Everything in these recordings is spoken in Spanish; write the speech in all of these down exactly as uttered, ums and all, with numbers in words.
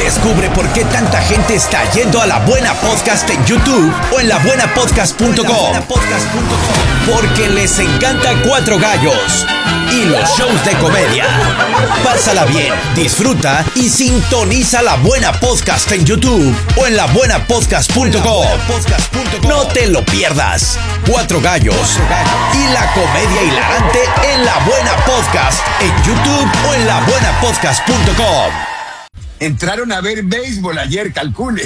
Descubre por qué tanta gente está yendo a La Buena Podcast en YouTube o en la buena podcast punto com. Porque les encanta Cuatro Gallos y los shows de comedia. Pásala bien, disfruta y sintoniza La Buena Podcast en YouTube o en la buena podcast punto com. No te lo pierdas. Cuatro Gallos y la comedia hilarante en La Buena Podcast en YouTube o en la buena podcast punto com. Entraron a ver béisbol ayer, calcule,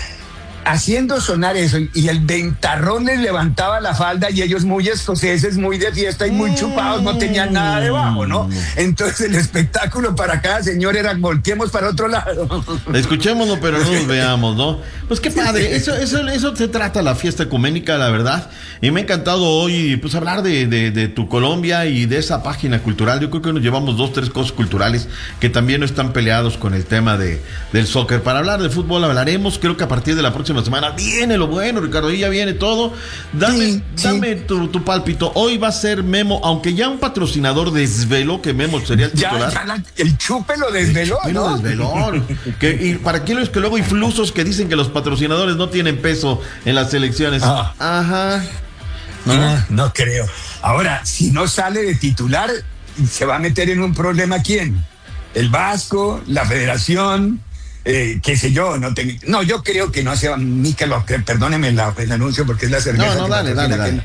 haciendo sonar eso, y el ventarrón les levantaba la falda y ellos muy escoceses, muy de fiesta y muy chupados, no tenían nada debajo, ¿no? Entonces el espectáculo para cada señor era volteemos para otro lado. Escuchémoslo, pero no nos veamos, ¿no? Pues qué padre, eso, eso, eso se trata la fiesta ecuménica, la verdad. Y me ha encantado hoy pues hablar de, de, de tu Colombia y de esa página cultural. Yo creo que nos llevamos dos, tres cosas culturales que también no están peleados con el tema de, del soccer. Para hablar de fútbol hablaremos, creo que a partir de la próxima semana viene lo bueno, Ricardo, ahí ya viene todo. Dame, sí, dame sí. Tu, tu pálpito. Hoy va a ser Memo, aunque ya un patrocinador desveló que Memo sería el titular. Ya, ya la, el chupe lo desveló, el chupe ¿no? lo desveló. que, y para aquellos que luego hay flusos que dicen que los patrocinadores no tienen peso en las elecciones. Ah. Ajá. ¿No? No, no creo. Ahora, si no sale de titular, se va a meter en un problema ¿quién? El Vasco, la Federación. Eh, qué sé yo, no tengo, no, yo creo que no sea Mikel, perdóneme la, el anuncio porque es la cerveza. No, no, dale, dale, dale.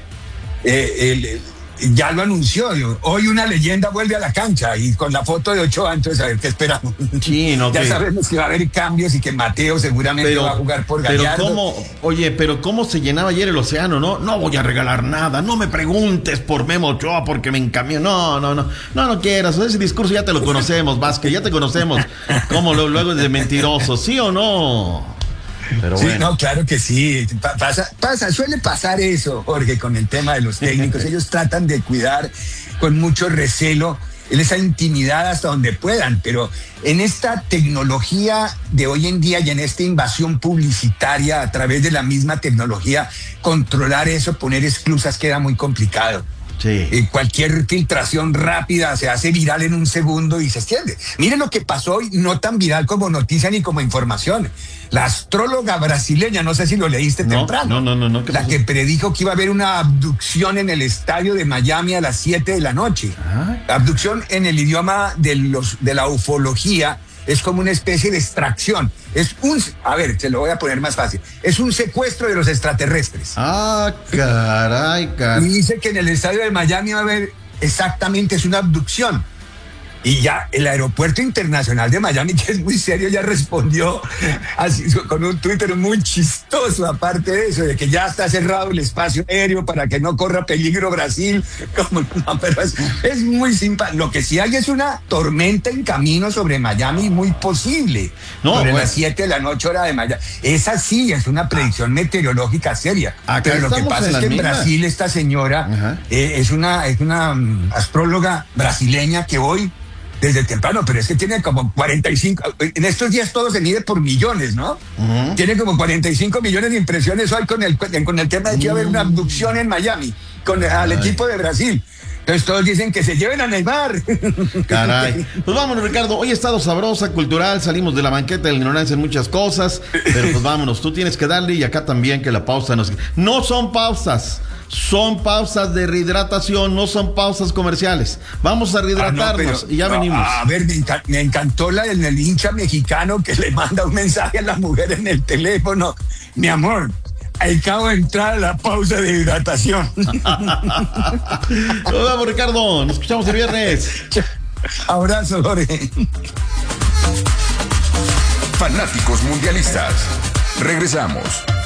Eh, el, el, ya lo anunció, hoy una leyenda vuelve a la cancha y con la foto de Ochoa, entonces a ver qué esperamos. Sí, no, ya que... sabemos que va a haber cambios y que Mateo seguramente pero, va a jugar por Gallardo. Pero cómo, oye, pero cómo se llenaba ayer el océano, ¿no? No voy a regalar nada, no me preguntes por Memo Ochoa porque me encamió, no, no, no, no, no quieras, ese discurso ya te lo conocemos, Vázquez, ya te conocemos, como lo, luego de mentiroso, ¿sí o no? Pero sí, bueno. no, claro que sí. Pasa, pasa, suele pasar eso, Jorge, con el tema de los técnicos. Ellos tratan de cuidar con mucho recelo esa intimidad hasta donde puedan, pero en esta tecnología de hoy en día y en esta invasión publicitaria a través de la misma tecnología, controlar eso, poner esclusas queda muy complicado. Sí. Eh, cualquier filtración rápida se hace viral en un segundo y se extiende. Miren lo que pasó hoy, no tan viral como noticia ni como información. La astróloga brasileña, no sé si lo leíste no, temprano, no, no, no, no, la pasó? que predijo que iba a haber una abducción en el estadio de Miami a las siete de la noche. Ah. La abducción en el idioma de, los, de la ufología es como una especie de extracción. Es un, a ver, se lo voy a poner más fácil. Es un secuestro de los extraterrestres. Ah, caray, caray. Y dice que en el estadio de Miami va a haber exactamente, es una abducción. Y ya el aeropuerto internacional de Miami, que es muy serio, ya respondió así, con un Twitter muy chistoso, aparte de eso, de que ya está cerrado el espacio aéreo para que no corra peligro Brasil. Como, no, pero es, es muy simpático. Lo que sí hay es una tormenta en camino sobre Miami, muy posible. No, sobre bueno. las siete de la noche, hora de Miami. Esa sí es una predicción meteorológica seria. Acá pero lo que pasa en es que en mismas. Brasil esta señora eh, es una, es una um, astróloga brasileña que hoy desde temprano, pero es que tiene como cuarenta y cinco, en estos días todo se mide por millones, ¿no? Uh-huh. Tiene como cuarenta y cinco millones de impresiones hoy con el, con el tema de que iba a haber una abducción en Miami, con el, al equipo de Brasil. Entonces todos dicen que se lleven a Neymar. Caray. Pues vámonos, Ricardo. Hoy ha estado sabrosa, cultural, salimos de la banqueta de la ignorancia en muchas cosas, pero pues vámonos, tú tienes que darle y acá también que la pausa nos... No son pausas. Son pausas de rehidratación, no son pausas comerciales. Vamos a rehidratarnos ah, no, pero, y ya no, venimos. A ver, me, enca- me encantó la del el hincha mexicano que le manda un mensaje a la mujer en el teléfono. Mi amor, acabo de entrar a la pausa de hidratación. Nos vemos, Ricardo. Nos escuchamos el viernes. Abrazo, Jorge. Fanáticos mundialistas. Regresamos.